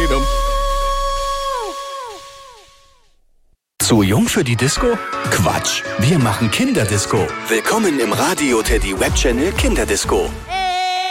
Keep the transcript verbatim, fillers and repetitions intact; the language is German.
Freedom. Zu jung für die Disco? Quatsch, wir machen Kinderdisco. Willkommen im Radio Teddy Web Channel Kinderdisco.